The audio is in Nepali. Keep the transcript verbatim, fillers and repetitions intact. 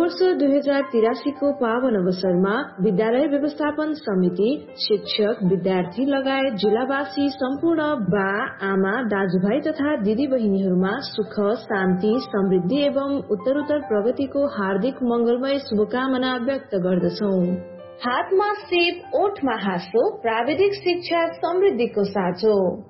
वर्ष दुई हजार तिरासी को पावन अवसरमा विद्यालय व्यवस्थापन समिति, शिक्षक, विद्यार्थी लगायत जिल्लावासी सम्पूर्ण बा, आमा, दाजुभाइ तथा दिदी बहिनीहरूमा सुख, शान्ति, समृद्धि एवं उत्तरोत्तर प्रगतिको हार्दिक मंगलमय शुभकामना व्यक्त गर्दछौ। हातमा सेप, ओठमा हाँसो, प्राविधिक शिक्षा समृद्धिको साँचो।